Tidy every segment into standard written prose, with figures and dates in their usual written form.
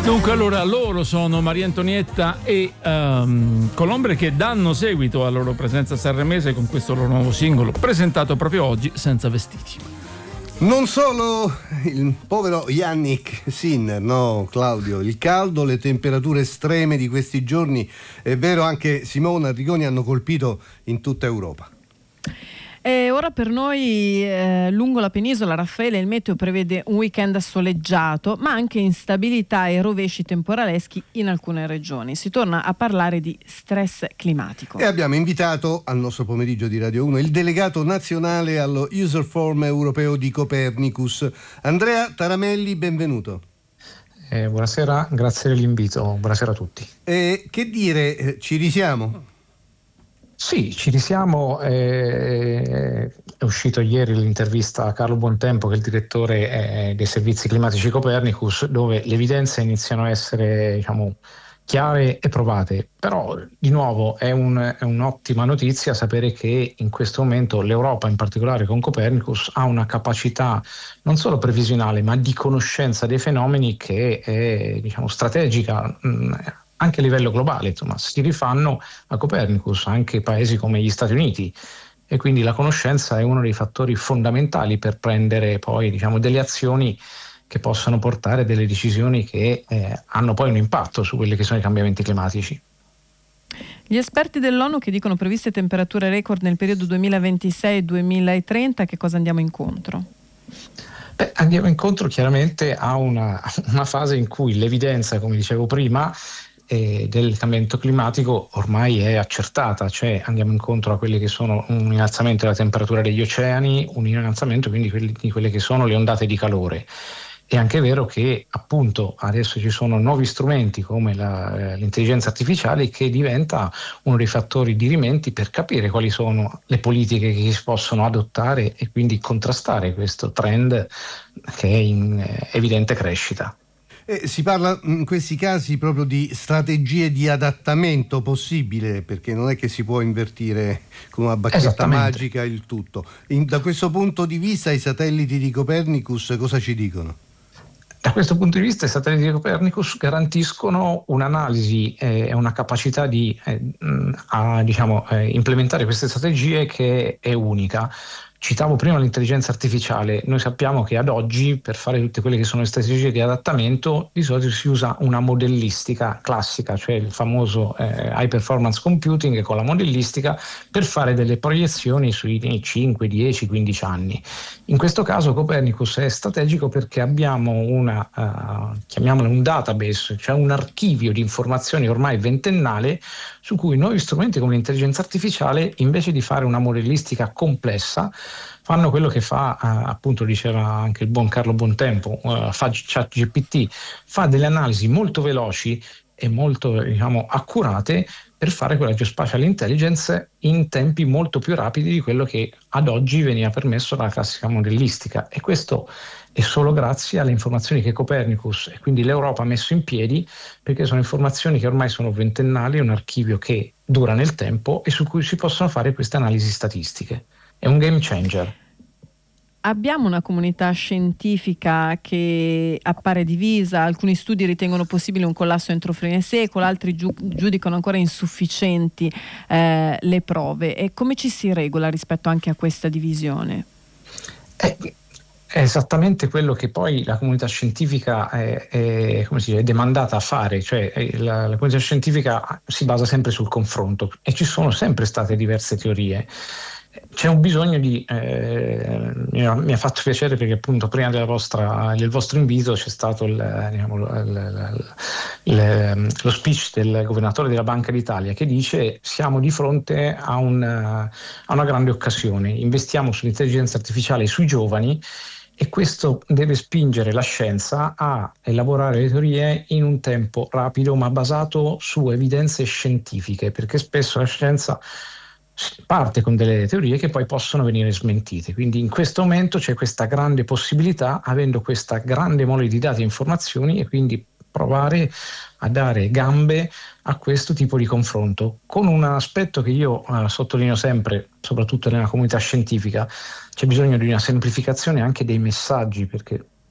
Dunque, allora, loro sono Maria Antonietta e Colombre, che danno seguito alla loro presenza sanremese con questo loro nuovo singolo presentato proprio oggi, Senza vestiti. Non solo il povero Yannick Sinner, no Claudio, il caldo, le temperature estreme di questi giorni, è vero, anche Simona Arrigoni, hanno colpito in tutta Europa. E ora per noi lungo la penisola, Raffaele, il meteo prevede un weekend soleggiato, ma anche instabilità e rovesci temporaleschi in alcune regioni. Si torna a parlare di stress climatico. E abbiamo invitato al nostro pomeriggio di Radio 1 il delegato nazionale allo User Forum europeo di Copernicus, Andrea Taramelli, benvenuto. Buonasera, grazie dell'invito, buonasera a tutti. Che dire, ci risiamo? Sì, ci risiamo. È uscito ieri l'intervista a Carlo Bontempo, che è il direttore dei servizi climatici Copernicus, dove le evidenze iniziano a essere, diciamo, chiare e provate. Però, di nuovo, è un'ottima notizia sapere che in questo momento l'Europa, in particolare con Copernicus, ha una capacità non solo previsionale, ma di conoscenza dei fenomeni che è, diciamo, strategica. Anche a livello globale, insomma, si rifanno a Copernicus anche paesi come gli Stati Uniti, e quindi la conoscenza è uno dei fattori fondamentali per prendere poi, diciamo, delle azioni che possono portare delle decisioni che hanno poi un impatto su quelli che sono i cambiamenti climatici. Gli esperti dell'ONU che dicono previste temperature record nel periodo 2026-2030, che cosa andiamo incontro? Andiamo incontro chiaramente a una fase in cui l'evidenza, come dicevo prima, del cambiamento climatico ormai è accertata, cioè andiamo incontro a quelli che sono un innalzamento della temperatura degli oceani, un innalzamento quindi di quelle che sono le ondate di calore. È anche vero che appunto adesso ci sono nuovi strumenti come l'intelligenza artificiale, che diventa uno dei fattori dirimenti per capire quali sono le politiche che si possono adottare e quindi contrastare questo trend che è in evidente crescita. Si parla in questi casi proprio di strategie di adattamento possibile, perché non è che si può invertire con una bacchetta magica il tutto. Da questo punto di vista i satelliti di Copernicus cosa ci dicono? Da questo punto di vista i satelliti di Copernicus garantiscono un'analisi e una capacità di implementare queste strategie che è unica. Citavo prima l'intelligenza artificiale. Noi sappiamo che ad oggi, per fare tutte quelle che sono le strategie di adattamento, di solito si usa una modellistica classica, cioè il famoso high performance computing con la modellistica, per fare delle proiezioni sui 5, 10, 15 anni. In questo caso Copernicus è strategico perché abbiamo chiamiamolo un database, cioè un archivio di informazioni ormai ventennale, su cui nuovi strumenti come l'intelligenza artificiale, invece di fare una modellistica complessa, fanno quello che fa, appunto diceva anche il buon Carlo Bontempo, fa ChatGPT, fa delle analisi molto veloci e molto, diciamo, accurate per fare quella geospatial intelligence in tempi molto più rapidi di quello che ad oggi veniva permesso dalla classica modellistica. E questo è solo grazie alle informazioni che Copernicus e quindi l'Europa ha messo in piedi, perché sono informazioni che ormai sono ventennali, un archivio che dura nel tempo e su cui si possono fare queste analisi statistiche. È un game changer. Abbiamo una comunità scientifica che appare divisa, alcuni studi ritengono possibile un collasso entro fine secolo, altri giudicano ancora insufficienti le prove. E come ci si regola rispetto anche a questa divisione? È esattamente quello che poi la comunità scientifica è demandata a fare, cioè la comunità scientifica si basa sempre sul confronto e ci sono sempre state diverse teorie. C'è un bisogno di mi ha fatto piacere perché appunto prima del vostro invito c'è stato lo speech del governatore della Banca d'Italia, che dice: siamo di fronte a una grande occasione, investiamo sull'intelligenza artificiale e sui giovani, e questo deve spingere la scienza a elaborare le teorie in un tempo rapido ma basato su evidenze scientifiche, perché spesso la scienza parte con delle teorie che poi possono venire smentite. Quindi in questo momento c'è questa grande possibilità, avendo questa grande mole di dati e informazioni, e quindi provare a dare gambe a questo tipo di confronto, con un aspetto che io sottolineo sempre, soprattutto nella comunità scientifica: c'è bisogno di una semplificazione anche dei messaggi, perché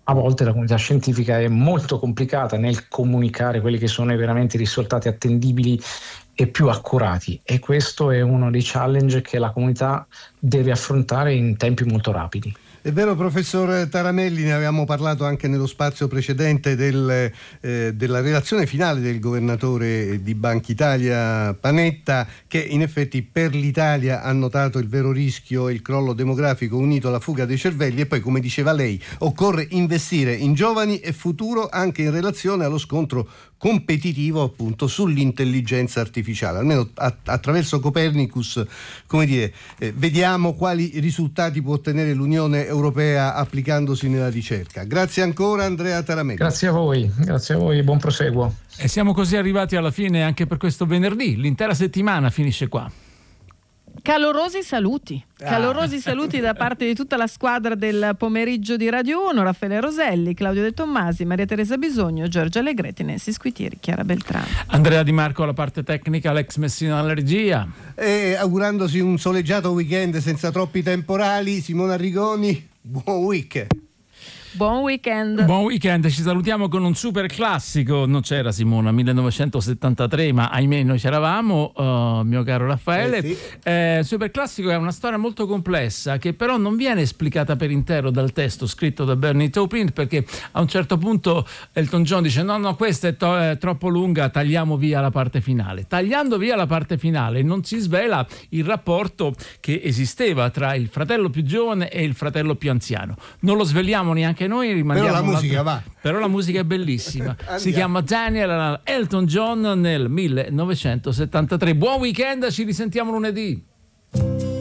a volte la comunità scientifica è molto complicata nel comunicare quelli che sono veramente i risultati attendibili e più accurati, e questo è uno dei challenge che la comunità deve affrontare in tempi molto rapidi. È vero, professor Taramelli, ne avevamo parlato anche nello spazio precedente della relazione finale del governatore di Banca Italia Panetta, che in effetti per l'Italia ha notato il vero rischio, il crollo demografico unito alla fuga dei cervelli, e poi, come diceva lei, occorre investire in giovani e futuro anche in relazione allo scontro competitivo appunto sull'intelligenza artificiale. Almeno attraverso Copernicus, come dire, vediamo quali risultati può ottenere l'Unione Europea applicandosi nella ricerca. Grazie ancora, Andrea Taramelli. Grazie a voi e buon proseguo. E siamo così arrivati alla fine anche per questo venerdì. L'intera settimana finisce qua. Calorosi saluti da parte di tutta la squadra del pomeriggio di Radio 1: Raffaele Roselli, Claudio De Tommasi, Maria Teresa Bisogno, Giorgia Allegretti, Nancy Squitieri, Chiara Beltrano. Andrea Di Marco alla parte tecnica, Alex Messina alla regia. E augurandosi un soleggiato weekend senza troppi temporali, Simona Rigoni, buon weekend. Buon weekend. Buon weekend, ci salutiamo con un super classico. Non c'era Simona, 1973, ma ahimè noi c'eravamo, mio caro Raffaele. Sì. Super classico è una storia molto complessa che però non viene esplicata per intero dal testo scritto da Bernie Taupin, perché a un certo punto Elton John dice no, questa è troppo lunga, tagliamo via la parte finale. Tagliando via la parte finale non si svela il rapporto che esisteva tra il fratello più giovane e il fratello più anziano. Non lo sveliamo neanche noi, rimandiamo. Però la musica va. Però la musica è bellissima. Si chiama Daniel Elton John nel 1973. Buon weekend, ci risentiamo lunedì.